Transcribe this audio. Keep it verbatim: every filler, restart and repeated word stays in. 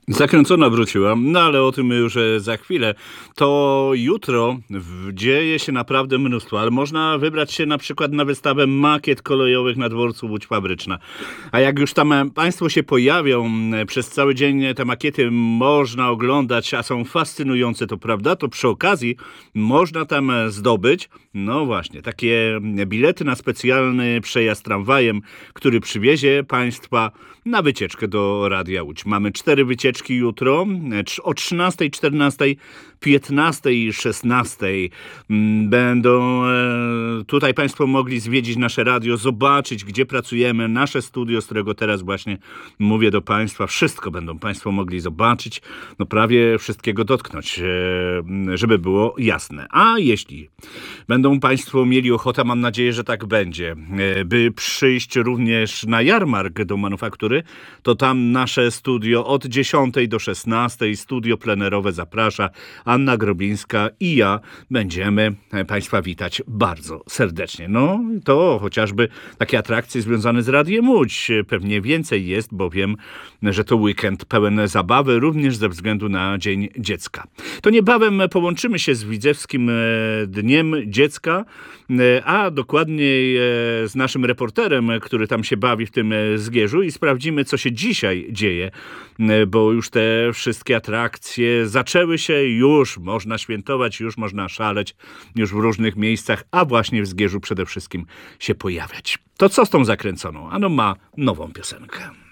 Zakręcona wróciła, no ale o tym już e, za chwilę. To jutro w- dzieje się naprawdę mnóstwo, ale można wybrać się na przykład na wystawę makiet kolejowych na dworcu Łódź Fabryczna. A jak już tam e, Państwo się pojawią, e, przez cały dzień e, te makiety można oglądać, a są fascynujące, to prawda, to przy okazji można tam e, zdobyć, no właśnie, takie bilety na specjalny przejazd tramwajem, który przywiezie Państwa na wycieczkę do Radia Łódź. Mamy cztery wycieczki jutro, e, trz- o trzynastej, czternastej, piętnastej i szesnastej. Mm, Będą e, tutaj Państwo mogli zwiedzić nasze radio, zobaczyć, gdzie pracujemy, nasze studio, z którego teraz właśnie mówię do Państwa. Wszystko będą Państwo mogli zobaczyć, no prawie wszystkiego dotknąć, e, żeby było jasne. A jeśli będą Państwo mieli ochotę, mam nadzieję, że tak będzie, e, by przyjść również na jarmark do manufaktury, to tam nasze studio od dziesiątej do szesnastej, studio plenerowe zaprasza. Anna Grobińska i ja będziemy e, Państwa witać bardzo serdecznie. No to chociażby takie atrakcje związane z Radiem Łódź. Pewnie więcej jest, bo wiem, że to weekend pełen zabawy, również ze względu na Dzień Dziecka. To niebawem połączymy się z Widzewskim e, Dniem Dziecka, e, a dokładniej e, z naszym reporterem, który tam się bawi w tym e, Zgierzu i sprawdzimy, co się dzisiaj dzieje, e, bo już te wszystkie atrakcje zaczęły się, już można świętować, już można szaleć, już w różnych miejscach, a właśnie w Zgierzu przede wszystkim się pojawiać. To co z tą zakręconą? Ano ma nową piosenkę.